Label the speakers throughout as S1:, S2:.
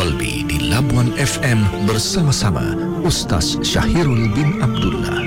S1: Qalbi di Labuan FM bersama-sama Ustaz Syahirul bin Abdullah.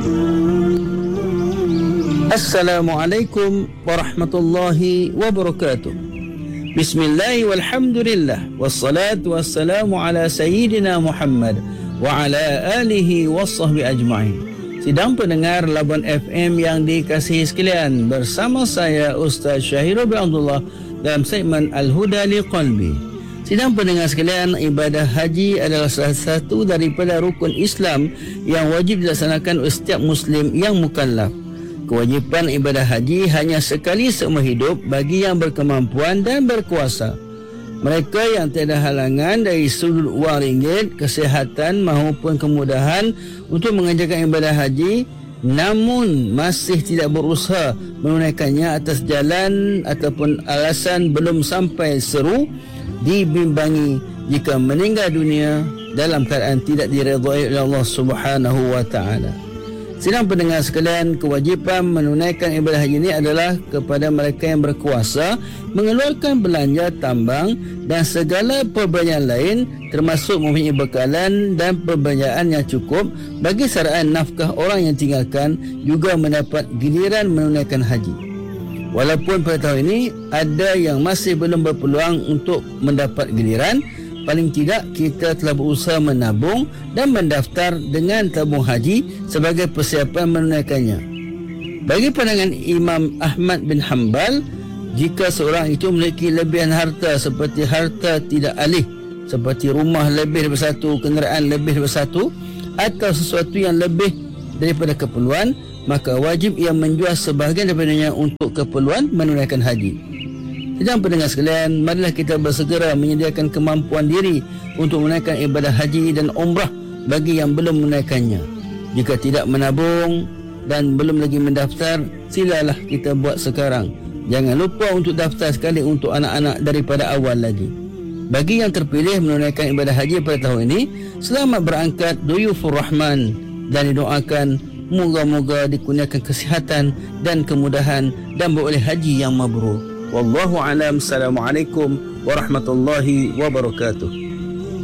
S2: Assalamualaikum warahmatullahi wabarakatuh. Bismillah walhamdulillah wassalatu wassalamu ala sayyidina Muhammad wa ala alihi wassahbi ajma'in. Sidang pendengar Labuan FM yang dikasihi sekalian, bersama saya Ustaz Syahirul bin Abdullah dalam segmen Al-Huda li Qalbi. Sidang pendengar sekalian, ibadah haji adalah salah satu daripada rukun Islam yang wajib dilaksanakan oleh setiap Muslim yang mukallaf. Kewajipan ibadah haji hanya sekali seumur hidup bagi yang berkemampuan dan berkuasa. Mereka yang tiada halangan dari sudut wang ringgit, kesihatan maupun kemudahan untuk mengerjakan ibadah haji namun masih tidak berusaha menunaikannya atas jalan ataupun alasan belum sampai seru, dibimbangi jika meninggal dunia dalam keadaan tidak diredai oleh Allah Subhanahu wa taala. Sidang pendengar sekalian, kewajipan menunaikan ibadah haji ini adalah kepada mereka yang berkuasa mengeluarkan belanja tambang dan segala perbelanjaan lain, termasuk mempunyai bekalan dan perbelanjaan yang cukup bagi saraan nafkah orang yang tinggalkan, juga mendapat giliran menunaikan haji. Walaupun pada tahun ini ada yang masih belum berpeluang untuk mendapat giliran, paling tidak kita telah berusaha menabung dan mendaftar dengan tabung haji sebagai persiapan menunaikannya. Bagi pandangan Imam Ahmad bin Hanbal, jika seorang itu memiliki lebihan harta seperti harta tidak alih, seperti rumah lebih daripada satu, kenderaan lebih daripada satu, atau sesuatu yang lebih daripada keperluan, maka wajib ia menjual sebahagian daripadanya untuk keperluan menunaikan haji. Sidang pendengar sekalian, marilah kita bersegera menyediakan kemampuan diri untuk menunaikan ibadah haji dan umrah bagi yang belum menunaikannya. Jika tidak menabung dan belum lagi mendaftar, silalah kita buat sekarang. Jangan lupa untuk daftar sekali untuk anak-anak daripada awal lagi. Bagi yang terpilih menunaikan ibadah haji pada tahun ini, selamat berangkat Duyufur Rahman, dan didoakan moga-moga dikurniakan kesihatan dan kemudahan dan beroleh haji yang mabrur. Wallahu alam. Assalamualaikum warahmatullahi wabarakatuh.